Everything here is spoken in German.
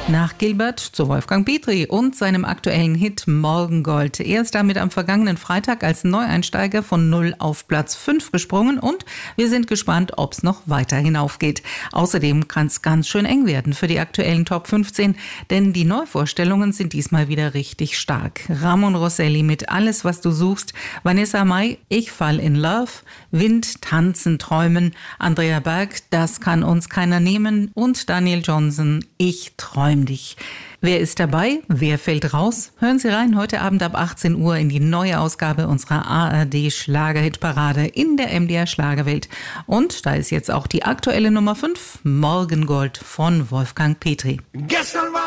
Nach Gilbert zu Wolfgang Petri und seinem aktuellen Hit Morgengold. Er ist damit am vergangenen Freitag als Neueinsteiger von 0 auf Platz 5 gesprungen und wir sind gespannt, ob es noch weiter hinaufgeht. Außerdem kann es ganz schön eng werden für die aktuellen Top 15, denn die Neuvorstellungen sind diesmal wieder richtig stark. Ramon Rosselli mit Alles, was du suchst, Vanessa Mai, Ich fall in Love, Wind, Tanzen, Träumen, Andrea Berg, Das kann uns keiner nehmen und Daniel Johnson, Ich träum dich. Wer ist dabei? Wer fällt raus? Hören Sie rein heute Abend ab 18 Uhr in die neue Ausgabe unserer ARD Schlagerhitparade in der MDR Schlagerwelt. Und da ist jetzt auch die aktuelle Nummer 5, Morgengold von Wolfgang Petri.